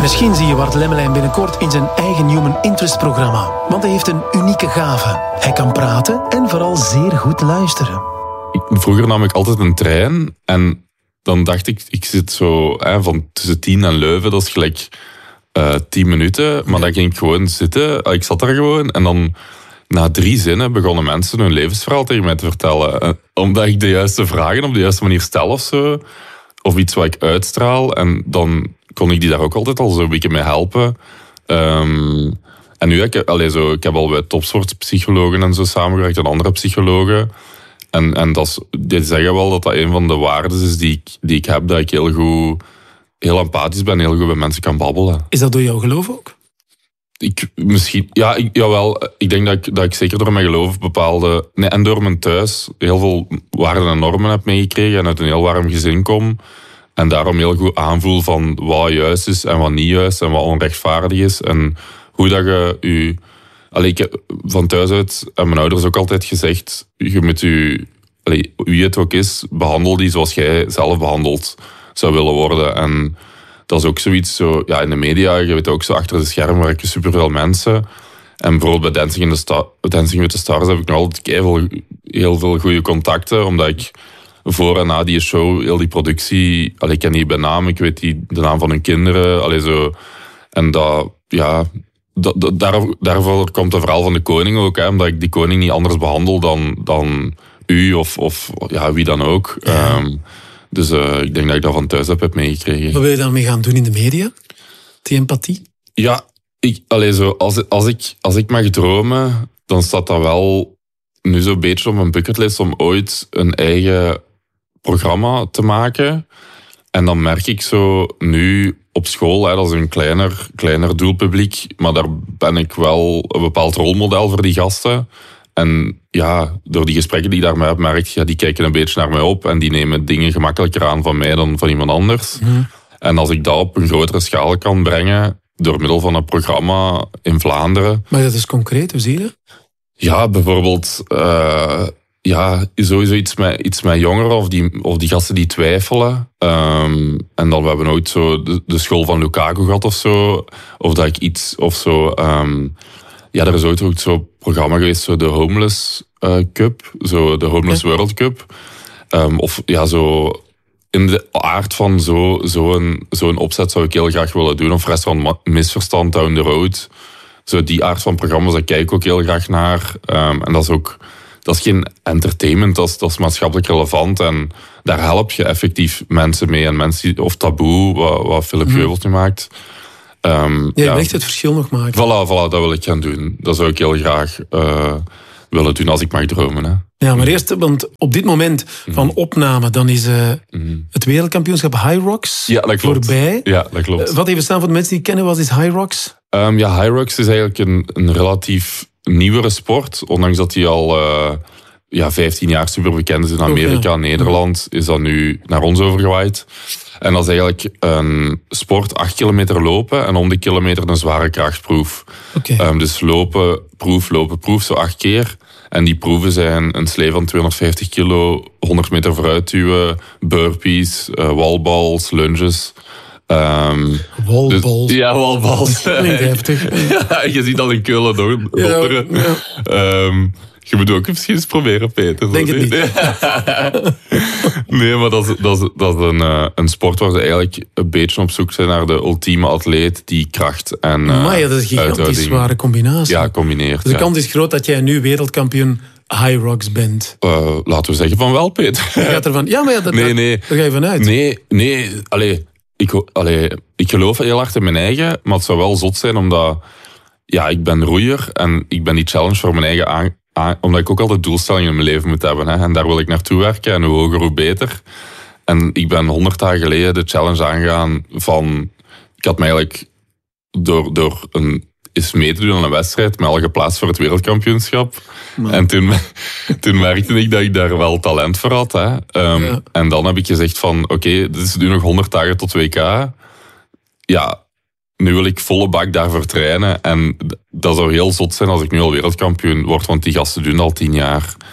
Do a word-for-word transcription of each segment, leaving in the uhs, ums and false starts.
Misschien zie je Bart Lemmelijn binnenkort in zijn eigen Human Interest programma. Want hij heeft een unieke gave. Hij kan praten en vooral zeer goed luisteren. Vroeger nam ik altijd een trein en dan dacht ik, ik zit zo hè, van tussen tien en Leuven, dat is gelijk uh, tien minuten. Maar dan ging ik gewoon zitten, ik zat daar gewoon en dan na drie zinnen begonnen mensen hun levensverhaal tegen mij te vertellen. Omdat ik de juiste vragen op de juiste manier stel of zo. Of iets wat ik uitstraal. En dan kon ik die daar ook altijd al zo'n beetje mee helpen. Um, en nu heb ik, allez, zo, ik heb al bij topsportpsychologen en zo samengewerkt en andere psychologen. En, en dat is, die zeggen wel dat dat een van de waarden is die ik, die ik heb. Dat ik heel goed, heel empathisch ben en heel goed bij mensen kan babbelen. Is dat door jouw geloof ook? Ik, misschien, ja, ik, jawel. Ik denk dat ik, dat ik zeker door mijn geloof bepaalde... Nee, en door mijn thuis heel veel waarden en normen heb meegekregen en uit een heel warm gezin kom. En daarom heel goed aanvoel van wat juist is en wat niet juist en wat onrechtvaardig is. En hoe dat je je... Allee, ik heb van thuis uit hebben mijn ouders ook altijd gezegd, je moet je... Allee, wie het ook is, behandel die zoals jij zelf behandeld zou willen worden. En... Dat is ook zoiets, zo, ja, in de media, je weet ook zo, achter de schermen werken superveel mensen. En bijvoorbeeld bij Dancing, in the Star, Dancing with the Stars heb ik nog altijd heel, heel veel goede contacten, omdat ik voor en na die show, heel die productie, allee, ik ken die bij naam, ik weet die, de naam van hun kinderen, allee, zo. En dat, ja, dat, dat, daar, daarvoor komt het verhaal van de koning ook, hè, omdat ik die koning niet anders behandel dan, dan u of, of ja, wie dan ook. Ja. Um, Dus uh, ik denk dat ik dat van thuis heb, heb meegekregen. Wat wil je daarmee gaan doen in de media? Die empathie? Ja, ik, allez, zo, als, als, ik, als ik mag dromen, dan staat dat wel nu zo'n beetje op mijn bucketlist om ooit een eigen programma te maken. En dan merk ik zo nu op school, hè, dat is een kleiner, kleiner doelpubliek, maar daar ben ik wel een bepaald rolmodel voor die gasten. En ja, door die gesprekken die ik daarmee heb, merk je, ja, die kijken een beetje naar mij op en die nemen dingen gemakkelijker aan van mij dan van iemand anders. Mm. En als ik dat op een grotere schaal kan brengen, door middel van een programma in Vlaanderen. Maar dat is concreet, hoe zie je dat? Ja, bijvoorbeeld, uh, ja, sowieso iets met, iets met jongeren of die, of die gasten die twijfelen. Um, en dan we hebben we ooit zo de, de school van Lukaku gehad of zo. Of dat ik iets of zo... Um, Ja, er is ooit ook zo'n programma geweest, zo de Homeless uh, Cup, zo de Homeless ja. World Cup. Um, of ja, zo in de aard van zo'n zo een, zo een opzet zou ik heel graag willen doen. Of Restaurant Misverstand, Down the Road. Zo die aard van programma's, daar kijk ik ook heel graag naar. Um, en dat is ook, dat is geen entertainment, dat is, dat is maatschappelijk relevant. En daar help je effectief mensen mee. En mensen, of Taboe, wat, wat Philip mm. Geubels nu maakt. Um, ja, je wil echt het verschil nog maken. Voilà, voilà, dat wil ik gaan doen. Dat zou ik heel graag uh, willen doen als ik mag dromen. Hè. Ja, maar eerst, want op dit moment van mm. opname, dan is uh, mm. het wereldkampioenschap High Rocks ja, dat klopt. voorbij. Ja, dat klopt. Uh, wat even staan voor de mensen die kennen, wat is High Rocks? Um, ja, High Rocks is eigenlijk een, een relatief nieuwere sport. Ondanks dat hij al uh, ja, vijftien jaar super bekend is in Amerika en oh, ja. Nederland, is dat nu naar ons overgewaaid. En dat is eigenlijk een sport, acht kilometer lopen en om de kilometer een zware krachtproef. Okay. Um, dus lopen, proef, lopen, proef, zo acht keer. En die proeven zijn een slee van tweehonderdvijftig kilo, honderd meter vooruit duwen, burpees, uh, wallballs, lunges. Um, wallballs? Dus, ja, wallballs. heftig. Ja, je ziet dat in Keulen dokteren. Ja, ja. Um, Je moet ook misschien eens proberen, Peter. Denk het niet. Nee, maar dat is, dat is, dat is een, uh, een sport waar ze eigenlijk een beetje op zoek zijn naar de ultieme atleet die kracht en uh, maar ja, dat is een gigantisch zware combinatie. Ja, combineert. Dus de ja. kans is groot dat jij nu wereldkampioen High Rocks bent. Uh, laten we zeggen van wel, Peter. Je gaat ervan, ja, maar ja, dat, nee, nee. daar ga je vanuit. Nee, nee, allee, ik, allee, ik geloof heel hard in mijn eigen, maar het zou wel zot zijn, omdat ja, ik ben roeier en ik ben die challenge voor mijn eigen aan. Ah, omdat ik ook altijd doelstellingen in mijn leven moet hebben. Hè. En daar wil ik naartoe werken. En hoe hoger, hoe beter. En ik ben honderd dagen geleden de challenge aangegaan van... Ik had me eigenlijk door, door een, eens mee te doen aan een wedstrijd... me al geplaatst voor het wereldkampioenschap. Man. En toen, toen merkte ik dat ik daar wel talent voor had. Hè. Um, ja. En dan heb ik gezegd van... Oké, okay, dit is nu nog honderd dagen tot W K. Ja... Nu wil ik volle bak daarvoor trainen. En dat zou heel zot zijn als ik nu al wereldkampioen word, want die gasten doen al tien jaar.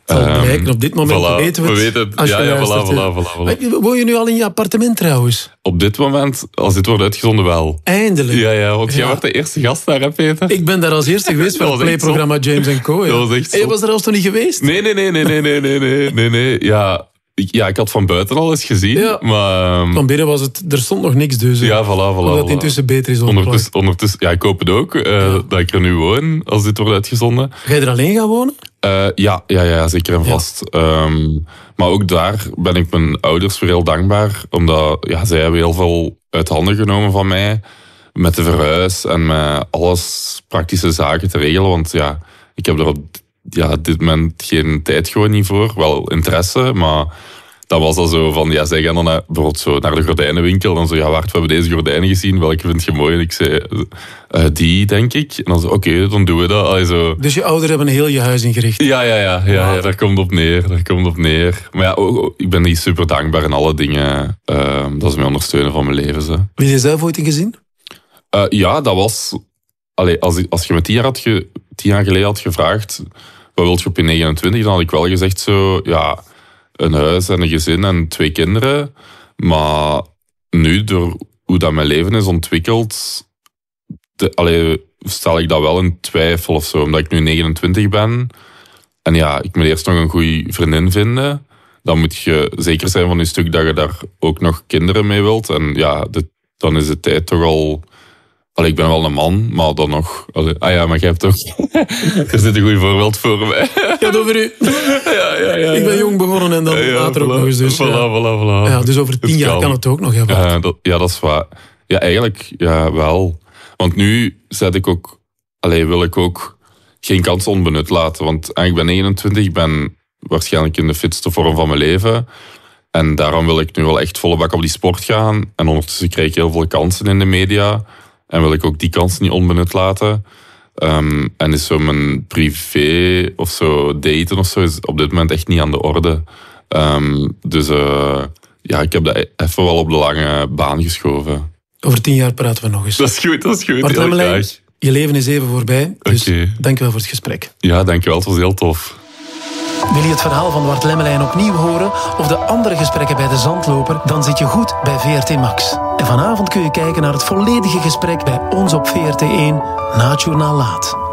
Het zal Um, blijken, op dit moment voilà, weten we het. We weten het. Als je ja, ja, luistert, voilà, voilà, voilà, voilà. Maar woon je nu al in je appartement trouwens? Op dit moment, als dit wordt uitgezonden, wel. Eindelijk. Ja, ja, want jij Ja. wordt de eerste gast daar, hè, Peter? Ik ben daar als eerste geweest voor Dat het was echt playprogramma James en Co. Ja. Dat was echt En je zot. was er als toch niet geweest? Nee, nee, nee, nee, nee, nee, nee, nee, nee, nee. Ja, ik, ja, ik had van buiten al eens gezien, Ja. maar... um, Van binnen was het... Er stond nog niks dus. hè. ja, voilà, voilà. Omdat het voilà. intussen beter is opgeplakt. Ondertussen, ondertussen, ja, ik hoop het ook, uh, Ja. dat ik er nu woon, als dit wordt uitgezonden. Ga je er alleen gaan wonen? Uh, ja, ja, ja, zeker en Ja. vast. Um, maar ook daar ben ik mijn ouders weer heel dankbaar, omdat ja, zij hebben heel veel uit handen genomen van mij, met de verhuis en met alles praktische zaken te regelen, want ja, ik heb er op ja, dit moment geen tijd gewoon niet voor, wel interesse, maar dan was dat zo van, ja, zij gaan dan naar, bijvoorbeeld zo naar de gordijnenwinkel. En dan zo, ja, Bart, we hebben deze gordijnen gezien. Welke vind je mooi? En ik zei, uh, die, denk ik. En dan zo, oké, okay, dan doen we dat. Allee, zo. Dus je ouders hebben heel je huis ingericht? Ja, ja, ja, ja, ja, daar komt op neer. Daar komt op neer. Maar ja, oh, oh, ik ben niet super dankbaar in alle dingen. Uh, dat ze mij ondersteunen van mijn leven. Zo. Wil je zelf ooit een gezin? Uh, ja, dat was... Allee, als, als je me tien jaar, had ge, tien jaar geleden had gevraagd, wat wil je op je negenentwintig? Dan had ik wel gezegd zo, ja... een huis en een gezin en twee kinderen. Maar nu, door hoe dat mijn leven is ontwikkeld, de, allee, stel ik dat wel in twijfel of zo. Omdat ik nu negenentwintig ben. En ja, ik moet eerst nog een goede vriendin vinden. Dan moet je zeker zijn van je stuk dat je daar ook nog kinderen mee wilt. En ja, de, dan is de tijd toch al... Allee, ik ben wel een man, maar dan nog... Allee, ah ja, maar jij hebt toch... er zit een goed voorbeeld voor mij. Ja, over u. Ja, ja, ja. Ik ben jong begonnen en dan ja, ja, later voilà, ook nog eens. Dus, voilà, ja. voilà, voilà. Ja, dus over tien Het jaar kan. kan het ook nog hebben. Ja, dat, ja, dat is waar. Ja, eigenlijk ja, wel. Want nu zet ik ook... Allee, wil ik ook geen kans onbenut laten. Want ik ben negenentwintig, ik ben waarschijnlijk in de fitste vorm van mijn leven. En daarom wil ik nu wel echt volle bak op die sport gaan. En ondertussen krijg ik heel veel kansen in de media. En wil ik ook die kansen niet onbenut laten. Um, en is zo mijn privé of zo daten of zo is op dit moment echt niet aan de orde. Um, dus uh, ja, ik heb dat even wel op de lange baan geschoven. Over tien jaar praten we nog eens. Dat is goed, dat is goed. Bart Heel Lemmelijn, graag. je leven is even voorbij. Dus Oké. dankjewel voor het gesprek. Ja, dankjewel. Het was heel tof. Wil je het verhaal van Bart Lemmelijn opnieuw horen of de andere gesprekken bij de Zandloper? Dan zit je goed bij V R T Max. En vanavond kun je kijken naar het volledige gesprek bij ons op V R T één na het journaal laat.